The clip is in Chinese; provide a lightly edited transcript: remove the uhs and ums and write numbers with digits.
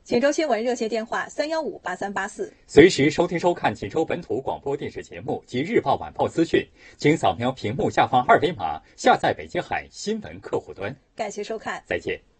锦州新闻热线电话3158384， 随时收听收看锦州本土广播电视节目及日报晚报资讯，请扫描屏幕下方2维码下载北京海新闻客户端。 感谢收看， 再见。